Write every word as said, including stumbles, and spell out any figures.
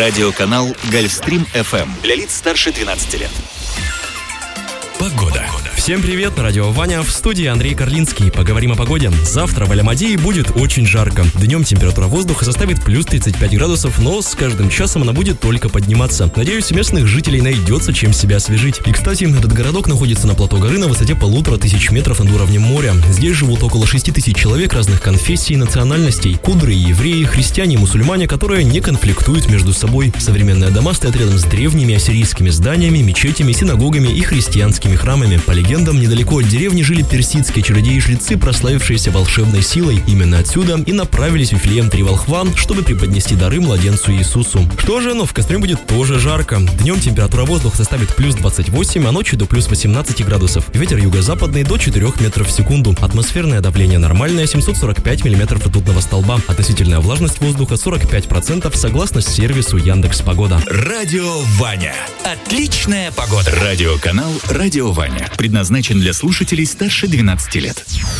Радиоканал «Гольфстрим эф эм» для лиц старше двенадцати лет. Погода. Всем привет, на радио Ваня, в студии Андрей Карлинский. Поговорим о погоде. Завтра в Аль-Амадии будет очень жарко. Днем температура воздуха составит плюс тридцать пять градусов, но с каждым часом она будет только подниматься. Надеюсь, у местных жителей найдется чем себя освежить. И, кстати, этот городок находится на плато горы на высоте полутора тысяч метров над уровнем моря. Здесь живут около шести тысяч человек разных конфессий и национальностей. Кудры и евреи, христиане и мусульмане, которые не конфликтуют между собой. Современные дома стоят рядом с древними ассирийскими зданиями, мечетями, синагогами и христианскими храмами. По легендам, недалеко от деревни жили персидские чародеи и жрецы, прославившиеся волшебной силой. Именно отсюда и направились в Вифлеем три волхва, чтобы преподнести дары младенцу Иисусу. Что же, но в Костроме будет тоже жарко. Днем температура воздуха составит плюс двадцать восемь, а ночью до плюс восемнадцать градусов. Ветер юго-западный до четырёх метров в секунду. Атмосферное давление нормальное, семьсот сорок пять миллиметров ртутного столба. Относительная влажность воздуха сорок пять процентов согласно сервису Яндекс.Погода. Радио Ваня. Отличная погода. Радиоканал «Радио Ваня» предназначен для слушателей старше двенадцати лет.